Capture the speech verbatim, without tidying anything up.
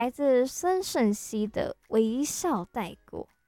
来自孙盛熙的《微笑带过》。